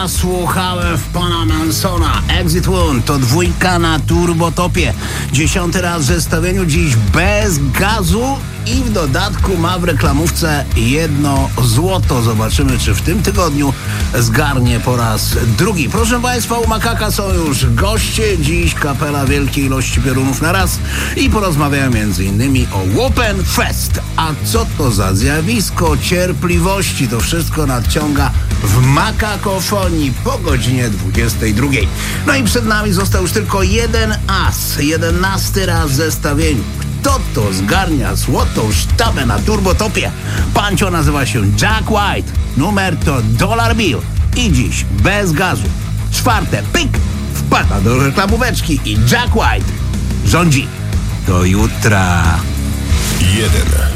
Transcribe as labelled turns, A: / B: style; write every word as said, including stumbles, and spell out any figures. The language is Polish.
A: zasłuchałem w pana Mansona. Exit Wound to dwójka na turbotopie. Dziesiąty raz w zestawieniu, dziś bez gazu i w dodatku ma w reklamówce jedno złoto. Zobaczymy, czy w tym tygodniu zgarnie po raz drugi. Proszę państwa, u Makaka są już goście. Dziś kapela wielkiej ilości piorunów na raz i porozmawiają między innymi o Whoop'n Fest. A co to za zjawisko cierpliwości? To wszystko nadciąga w Makakofonii po godzinie dwudziestej drugiej. No i przed nami został już tylko jeden as. Jedenasty raz w zestawieniu. Kto to zgarnia złotą sztabę na turbotopie? Pancio nazywa się Jack White. Numer to Dollar Bill. I dziś bez gazu. Czwarte, pyk, wpada do reklamóweczki i Jack White rządzi. Do jutra.
B: Jeden.